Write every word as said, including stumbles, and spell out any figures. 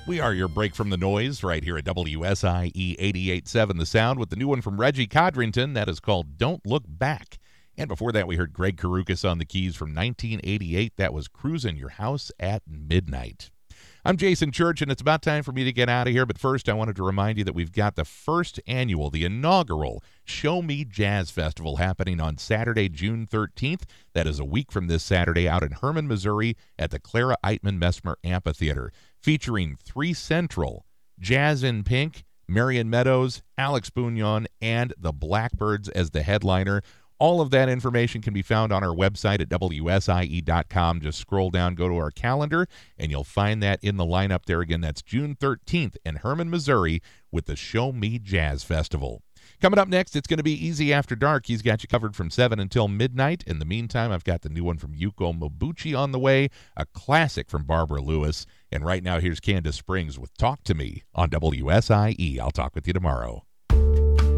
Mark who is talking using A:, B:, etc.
A: We are your break from the noise right here at W S I E eighty-eight point seven The Sound with the new one from Reggie Codrington that is called Don't Look Back. And before that, we heard Greg Karukas on the keys from nineteen eighty-eight. That was Cruising Your House at Midnight. I'm Jason Church, and it's about time for me to get out of here. But first, I wanted to remind you that we've got the first annual, the inaugural Show Me Jazz Festival happening on Saturday, June thirteenth. That is a week from this Saturday out in Hermann, Missouri at the Clara Eitman Messmer Amphitheater, featuring Three Central, Jazz in Pink, Marion Meadows, Alex Bugnon, and the Blackbirds as the headliner. All of that information can be found on our website at W S I E dot com. Just scroll down, go to our calendar, and you'll find that in the lineup there. Again, that's June thirteenth in Hermann, Missouri with the Show Me Jazz Festival. Coming up next, it's going to be Easy After Dark. He's got you covered from seven until midnight. In the meantime, I've got the new one from Yuko Mobuchi on the way, a classic from Barbara Lewis. And right now, here's Candace Springs with Talk to Me on W S I E. I'll talk with you tomorrow.